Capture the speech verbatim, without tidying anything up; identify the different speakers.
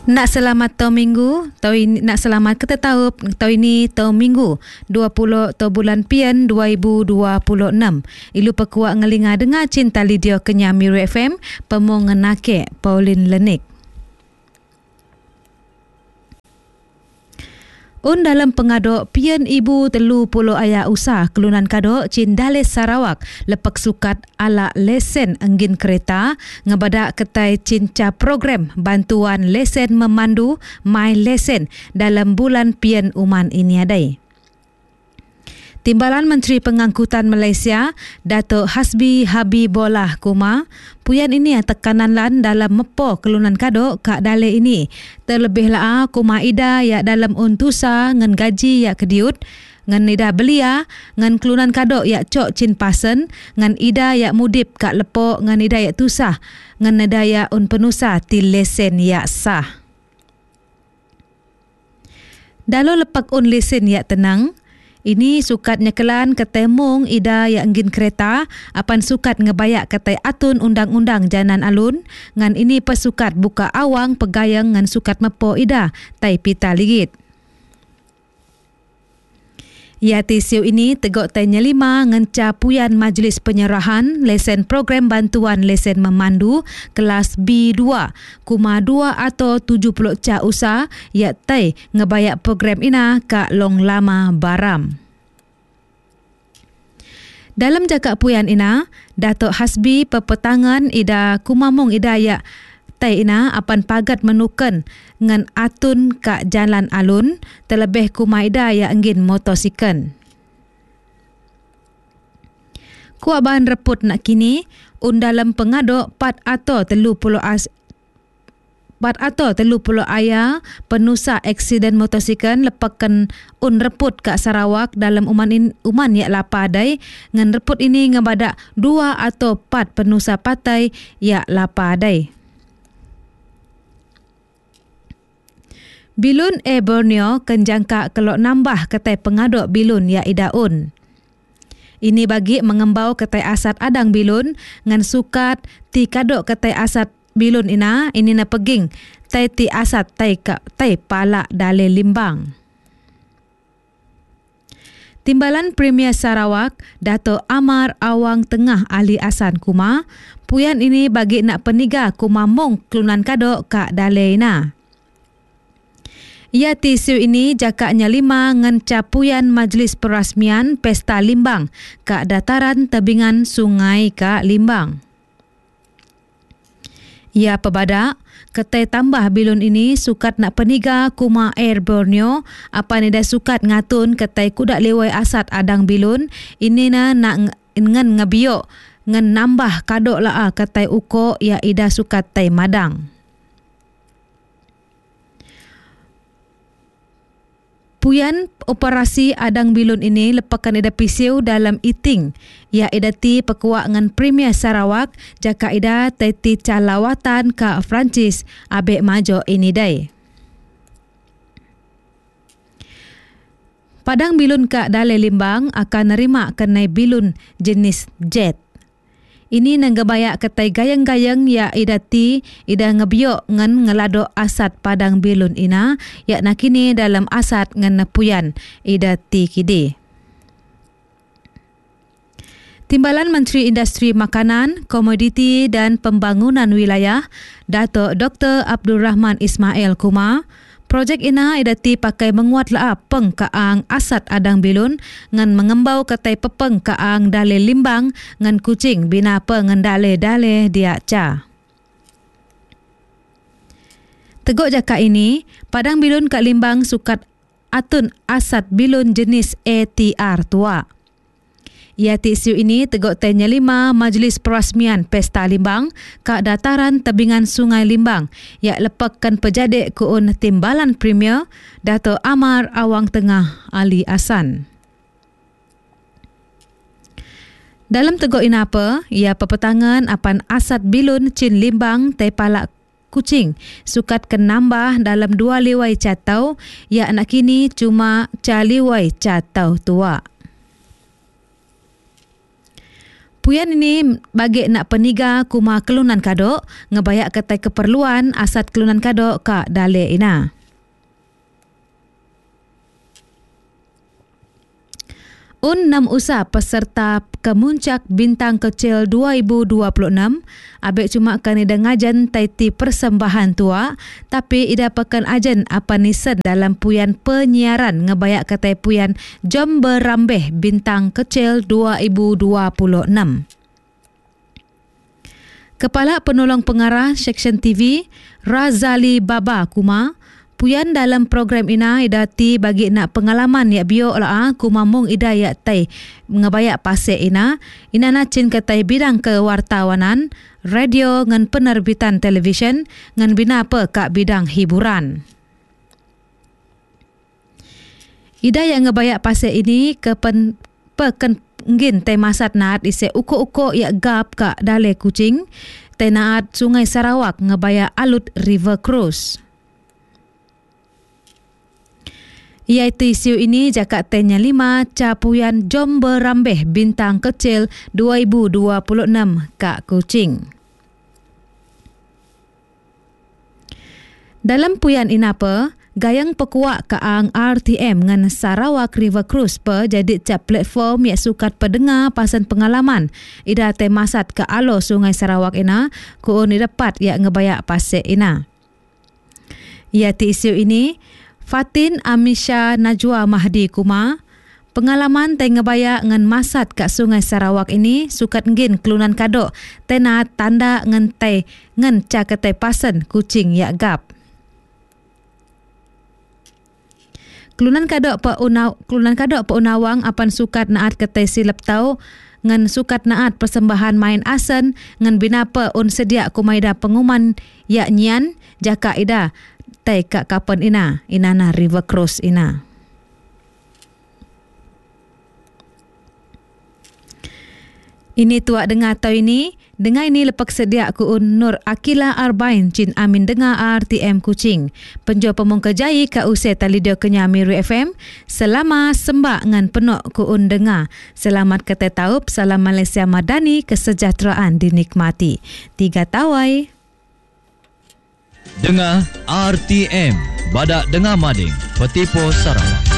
Speaker 1: Nak selamat tahun minggu, tahun ini, nak selamat kita tahu tahun ini tahun minggu dua puluh tahun bulan Pian dua ribu dua puluh enam. Ilu pekuat ngelinga dengar cinta lidio kenya Miru F M, pemung ngenake Pauline Lenik. Un dalam pengaduk pian ibu telu puluh ayah usah kelunan kadok Cindales Sarawak lepak sukat ala lesen enggin kereta ngebadak ketai cinca program bantuan lesen memandu My Lesen dalam bulan pian uman ini adai. Timbalan Menteri Pengangkutan Malaysia, Datuk Hasbi Habibullah Kumar, puyan ini tekanan lan dalam mepo kelunan kadok kak dale ini. Terlebih lah Kumar ida ya dalam untusa ngan gaji ya kediut, ngan ida belia, ngan kelunan kadok ya cok cin pasen, ngan ida ya mudip kak lepo, ngan ida ya tusah, ngan ida ya un penusa ti lesen ya sah. Dalam lepak un lesen ya tenang, ini sukat nyekelan ketemung ida yang engin kereta apan sukat ngebayak ketai atun undang-undang janan alun ngan ini pesukat buka awang pegayang ngan sukat mepo ida tai pita ligit. Ya tisiu ini tegok tai nyelima ngenca puyan majlis penyerahan lesen program bantuan lesen memandu kelas B dua kuma dua atau tujuh puluh ca usaha ya tai ngebayak program ina ka long lama baram. Dalam jakak puyan ina, Datuk Hasbi pepetangan ida kumamung ida ya tai ina apan pagat menuken ngan atun ka jalan alun terlebih kuma ida ya enggin motosiken. Kuat bahan reput nak kini, un dalam pengaduk pat atau telu puluh as Bat atau telu puluh ayah penusa eksiden motosikal lepakan un reput kat Sarawak dalam uman in, uman yak lapa adai ngan reput ini ngebadak dua atau pat penusa patai yak lapa adai. Bilun e Borneo kenjangka kelok nambah ketai pengaduk bilun yak idaun. Ini bagi mengembau ketai asat adang bilun ngan sukat ti kaduk ketai asat bilun ina ini na peging tai ti asat tai ka tai pala dale limbang. Timbalan Premier Sarawak Dato' Amar Awang Tengah ahli asan kuma puyan ini bagi nak peniga kuma mong kelunan kadok kak dale ina. Ia tisu ini jakaknya lima ngan capuyan majlis perasmian pesta limbang kak dataran tebingan sungai kak limbang. Ia pebadak, ketai tambah bilun ini sukat nak peniga kuma Air Borneo apa ni dah sukat ngatun ketai kudak lewai asat adang bilun ini na nak ngan ngebiok ngan nambah kadok lah ketai uko ya ida sukat tai madang. Puyan operasi adang bilun ini lepakan ida pisiu dalam iting. Ya ida ti pekuak ngan Premier Sarawak jaka ida teti calawatan ka Francis abek majo ini dai. Padang bilun ka Dalai Limbang akan nerima kenai bilun jenis jet. Ini nanggabayak ketai gayang-gayang ya ida ti ida ngebiok ngan ngelado asat padang bilun ina ya nakini dalam asat ngan nepuyan ida ti kidi. Timbalan Menteri Industri Makanan, Komoditi dan Pembangunan Wilayah Datuk Doktor Abdul Rahman Ismail Kumar, projek ina idati pakai menguat la peng kaang asat adang bilun ngan mengembau ketai pepeng kaang dale limbang ngan kucing bina pe ngan dale-dale dia ca. Tegok jaka ini, padang bilun kat limbang sukat atun asat bilun jenis A T R tua. Ia tisu ini tegok tanya lima majlis perasmian pesta limbang kak dataran tebingan sungai limbang yang lepakkan pejadik kuun timbalan Premier Dato' Amar Awang Tengah ahli asan. Dalam tegok inapa, ia pepetangan apan asat bilun cin limbang tai palak kucing sukat kenambah dalam dua liwai catau yang nak kini cuma ca liwai catau tua. Puyan ini bagi nak peniga kuma kelunan kadok ngebayak ketai keperluan asat kelunan kadok kak dale ina. Un enam usah peserta Kemuncak Bintang Kecil dua ribu dua puluh enam abek cuma kan ida ngajan taiti persembahan tua tapi ida pekan ajan apa nisen dalam puyan penyiaran ngebayak katai puyan Jom Berambeh Bintang Kecil dua ribu dua puluh enam. Kepala Penolong Pengarah Seksyen T V Razali Baba Kuma puyan dalam program ina ida ti bagi nak pengalaman ya bio lah kuma mung ida ya tai ngabayak pasek ina ina na cin katai bidang kewartawanan radio ngan penerbitan televisyen ngan bina apa kak bidang hiburan. Ida yang ngabayak pasek ini ke pen peken ngin tai masat naat ise uko-uko ya gap kak dale Kuching tai naat Sungai Sarawak ngabayak alut River Cruise. Iaitu isu ini jakak tanya lima capuyan Jom Berambeh Bintang Kecil dua ribu dua puluh enam kak Kuching. Dalam puyan inapa, gayang pekuak kaang R T M ngan Sarawak River Cruise pe jadi cap platform yang sukat pendengar pasan pengalaman. Ida temasat ke alo Sungai Sarawak ina kuun dapat yang ngebayak pasek ina. Iaitu isu ini Fatin Amisha Najwa Mahdi Kuma pengalaman tai ngebaya ngan masat kat Sungai Sarawak ini sukat ngin kelunan kadok tena tanda ngan tai ngan ca katai pasan Kuching yak gap. Kelunan kadok pa unaw kelunan kadok pa unawang apan sukat naat katai silap tau ngan sukat naat persembahan main asen ngan binapa un sedia kumaida pengumuman yak nyian jaka ida tai kak kapan ina inana River Cruise ina. Ini tuak dengar tau ini dengar ini lepak sedia ku un Nur Akila Arbain cin amin dengar R T M Kuching penjo pemong kejai ka usai talidio kenya Miru F M selama sembak ngan penok ku un dengar selamat kata taup salam Malaysia Madani kesejahteraan dinikmati tiga tawai.
Speaker 2: Dengar R T M, Badak Dengar Mading, Petipo Sarawak.